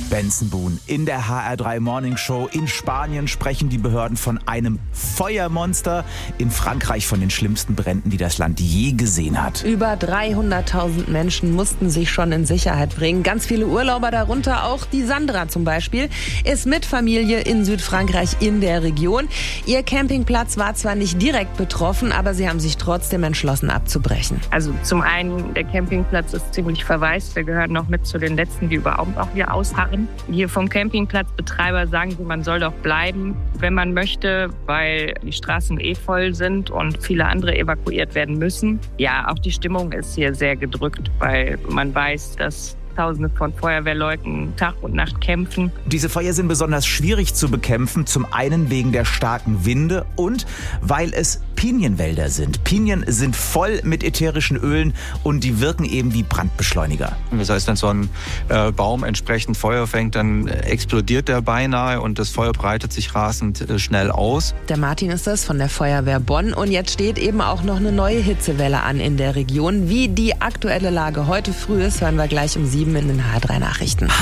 Benson Boone in der HR3 Morning Show. In Spanien sprechen die Behörden von einem Feuermonster. In Frankreich von den schlimmsten Bränden, die das Land je gesehen hat. Über 300.000 Menschen mussten sich schon in Sicherheit bringen. Ganz viele Urlauber, darunter auch die Sandra zum Beispiel, ist mit Familie in Südfrankreich in der Region. Ihr Campingplatz war zwar nicht direkt betroffen, aber sie haben sich trotzdem entschlossen abzubrechen. Also zum einen, der Campingplatz ist ziemlich verwaist. Wir gehören noch mit zu den Letzten, die überhaupt auch hier ausharren. Hier vom Campingplatzbetreiber sagen sie, man soll doch bleiben, wenn man möchte, weil die Straßen voll sind und viele andere evakuiert werden müssen. Ja, auch die Stimmung ist hier sehr gedrückt, weil man weiß, dass Tausende von Feuerwehrleuten Tag und Nacht kämpfen. Diese Feuer sind besonders schwierig zu bekämpfen, zum einen wegen der starken Winde und weil es Pinienwälder sind. Pinien sind voll mit ätherischen Ölen und die wirken eben wie Brandbeschleuniger. Das heißt, wenn so ein Baum entsprechend Feuer fängt, dann explodiert der beinahe und das Feuer breitet sich rasend schnell aus. Der Martin ist das von der Feuerwehr Bonn und jetzt steht eben auch noch eine neue Hitzewelle an in der Region. Wie die aktuelle Lage heute früh ist, hören wir gleich um 7 in den HR3 Nachrichten.